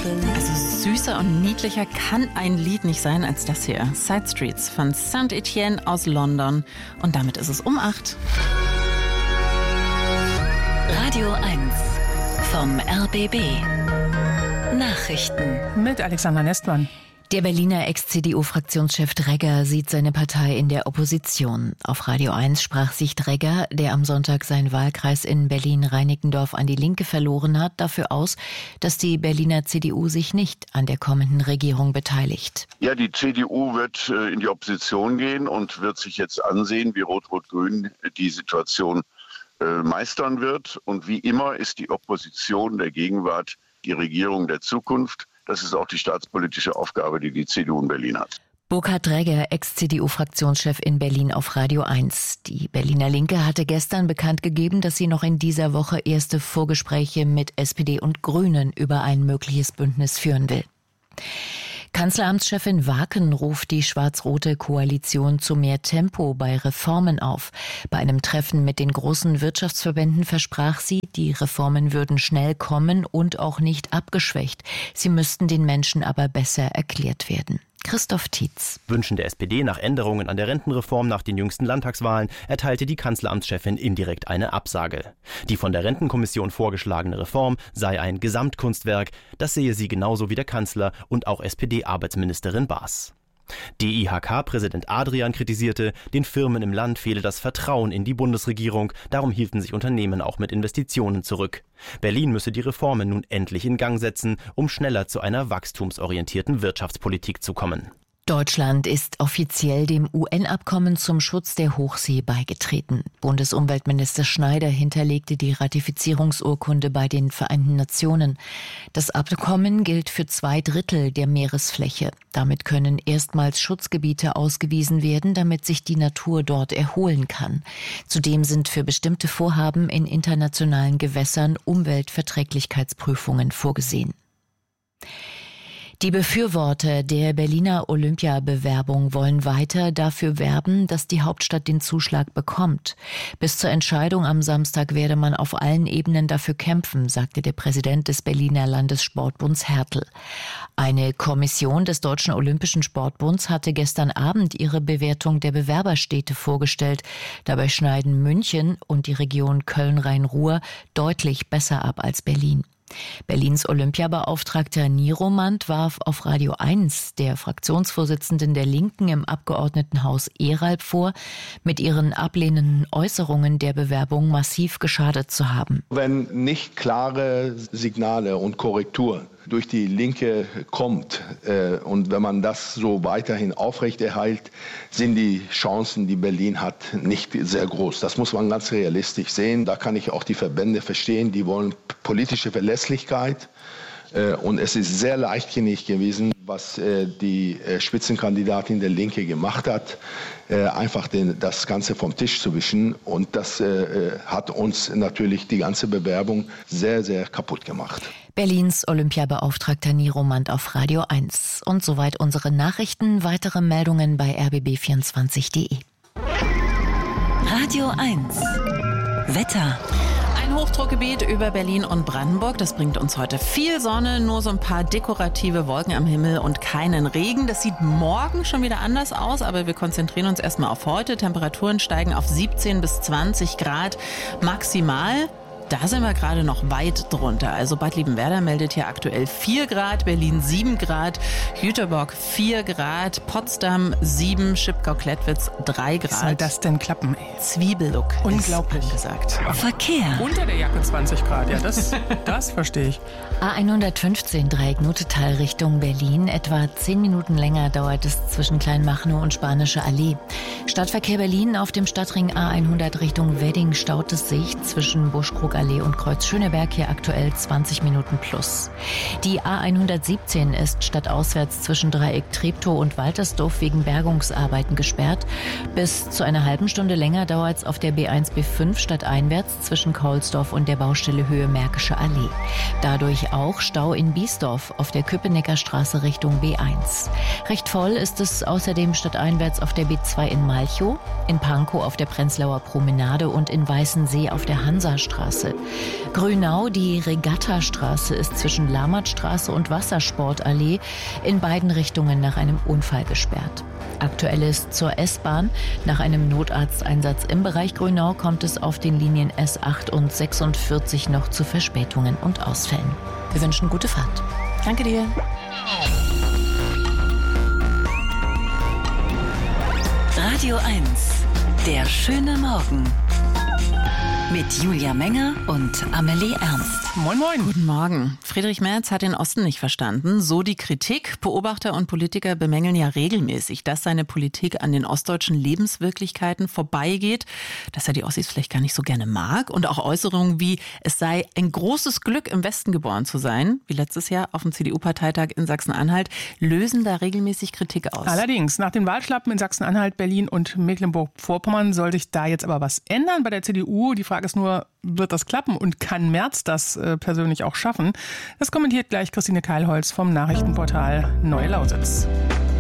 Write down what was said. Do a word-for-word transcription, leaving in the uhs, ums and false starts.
Also süßer und niedlicher kann ein Lied nicht sein als das hier. Side Streets von Saint Etienne aus London. Und damit ist es um acht. Radio eins vom R B B. Nachrichten mit Alexander Nestmann. Der Berliner Ex-C D U-Fraktionschef Dregger sieht seine Partei in der Opposition. Auf Radio eins sprach sich Dregger, der am Sonntag seinen Wahlkreis in Berlin-Reinickendorf an die Linke verloren hat, dafür aus, dass die Berliner C D U sich nicht an der kommenden Regierung beteiligt. Ja, die C D U wird äh, in die Opposition gehen und wird sich jetzt ansehen, wie Rot-Rot-Grün die Situation äh, meistern wird. Und wie immer ist die Opposition der Gegenwart die Regierung der Zukunft. Das ist auch die staatspolitische Aufgabe, die die C D U in Berlin hat. Burkhard Dregger, Ex-C D U-Fraktionschef in Berlin auf Radio eins. Die Berliner Linke hatte gestern bekannt gegeben, dass sie noch in dieser Woche erste Vorgespräche mit S P D und Grünen über ein mögliches Bündnis führen will. Kanzleramtschefin Waken ruft die schwarz-rote Koalition zu mehr Tempo bei Reformen auf. Bei einem Treffen mit den großen Wirtschaftsverbänden versprach sie, die Reformen würden schnell kommen und auch nicht abgeschwächt. Sie müssten den Menschen aber besser erklärt werden. Christoph Tietz. Wünschen der S P D nach Änderungen an der Rentenreform nach den jüngsten Landtagswahlen erteilte die Kanzleramtschefin indirekt eine Absage. Die von der Rentenkommission vorgeschlagene Reform sei ein Gesamtkunstwerk, das sehe sie genauso wie der Kanzler und auch S P D-Arbeitsministerin Baas. D I H K-Präsident Adrian kritisierte, den Firmen im Land fehle das Vertrauen in die Bundesregierung, darum hielten sich Unternehmen auch mit Investitionen zurück. Berlin müsse die Reformen nun endlich in Gang setzen, um schneller zu einer wachstumsorientierten Wirtschaftspolitik zu kommen. Deutschland ist offiziell dem U N-Abkommen zum Schutz der Hochsee beigetreten. Bundesumweltminister Schneider hinterlegte die Ratifizierungsurkunde bei den Vereinten Nationen. Das Abkommen gilt für zwei Drittel der Meeresfläche. Damit können erstmals Schutzgebiete ausgewiesen werden, damit sich die Natur dort erholen kann. Zudem sind für bestimmte Vorhaben in internationalen Gewässern Umweltverträglichkeitsprüfungen vorgesehen. Die Befürworter der Berliner Olympiabewerbung wollen weiter dafür werben, dass die Hauptstadt den Zuschlag bekommt. Bis zur Entscheidung am Samstag werde man auf allen Ebenen dafür kämpfen, sagte der Präsident des Berliner Landessportbunds Hertel. Eine Kommission des Deutschen Olympischen Sportbunds hatte gestern Abend ihre Bewertung der Bewerberstädte vorgestellt. Dabei schneiden München und die Region Köln-Rhein-Ruhr deutlich besser ab als Berlin. Berlins Olympiabeauftragter Niromant warf auf Radio eins der Fraktionsvorsitzenden der Linken im Abgeordnetenhaus Eralb vor, mit ihren ablehnenden Äußerungen der Bewerbung massiv geschadet zu haben. Wenn nicht klare Signale und Korrektur durch die Linke kommt äh, und wenn man das so weiterhin aufrechterhält, sind die Chancen, die Berlin hat, nicht sehr groß. Das muss man ganz realistisch sehen. Da kann ich auch die Verbände verstehen, die wollen politische Verlässlichkeit. Äh, und es ist sehr leichtsinnig gewesen, was äh, die äh, Spitzenkandidatin der Linke gemacht hat, äh, einfach den, das Ganze vom Tisch zu wischen. Und das äh, hat uns natürlich die ganze Bewerbung sehr, sehr kaputt gemacht. Berlins Olympiabeauftragter Niromant auf Radio eins. Und soweit unsere Nachrichten. Weitere Meldungen bei r b b vierundzwanzig punkt de. Radio eins Wetter. Ein Hochdruckgebiet über Berlin und Brandenburg. Das bringt uns heute viel Sonne, nur so ein paar dekorative Wolken am Himmel und keinen Regen. Das sieht morgen schon wieder anders aus, aber wir konzentrieren uns erstmal auf heute. Temperaturen steigen auf siebzehn bis zwanzig Grad maximal. Da sind wir gerade noch weit drunter. Also Bad Liebenwerda meldet hier aktuell vier Grad, Berlin sieben Grad, Jüterbock vier Grad, Potsdam sieben, Schipkau-Klettwitz drei Grad. Wie soll das denn klappen, ey? Zwiebellook. Unglaublich. Gesagt. Verkehr. Unter der Jacke zwanzig Grad, ja, das, das verstehe ich. A hundertfünfzehn Dreieck Nutetal Richtung Berlin. Etwa zehn Minuten länger dauert es zwischen Kleinmachnow und Spanische Allee. Stadtverkehr Berlin auf dem Stadtring A hundert Richtung Wedding staut es sich zwischen Buschkrugallee und Kreuz Schöneberg, hier aktuell zwanzig Minuten plus. Die A hundertsiebzehn ist stadtauswärts zwischen Dreieck Treptow und Waltersdorf wegen Bergungsarbeiten gesperrt. Bis zu einer halben Stunde länger dauert es auf der B eins B fünf stadteinwärts zwischen Kaulsdorf und der Baustelle Höhe Märkische Allee. Dadurch auch Stau in Biesdorf auf der Köpenicker Straße Richtung B eins. Recht voll ist es außerdem stadteinwärts auf der B zwei in Malchow, in Pankow auf der Prenzlauer Promenade und in Weißensee auf der Hansastraße. Straße. Grünau, die Regattastraße, ist zwischen Lammertstraße und Wassersportallee in beiden Richtungen nach einem Unfall gesperrt. Aktuell ist zur S-Bahn. Nach einem Notarzteinsatz im Bereich Grünau kommt es auf den Linien S acht und sechsundvierzig noch zu Verspätungen und Ausfällen. Wir wünschen gute Fahrt. Danke dir. Radio eins. Der schöne Morgen. Mit Julia Menger und Amelie Ernst. Moin, moin. Guten Morgen. Friedrich Merz hat den Osten nicht verstanden. So die Kritik. Beobachter und Politiker bemängeln ja regelmäßig, dass seine Politik an den ostdeutschen Lebenswirklichkeiten vorbeigeht, dass er die Ossis vielleicht gar nicht so gerne mag. Und auch Äußerungen wie, es sei ein großes Glück, im Westen geboren zu sein, wie letztes Jahr auf dem C D U-Parteitag in Sachsen-Anhalt, lösen da regelmäßig Kritik aus. Allerdings, nach den Wahlschlappen in Sachsen-Anhalt, Berlin und Mecklenburg-Vorpommern soll sich da jetzt aber was ändern bei der C D U. Die Frage ist nur, wird das klappen und kann Merz das äh, persönlich auch schaffen? Das kommentiert gleich Christine Keilholz vom Nachrichtenportal Neue Lausitz.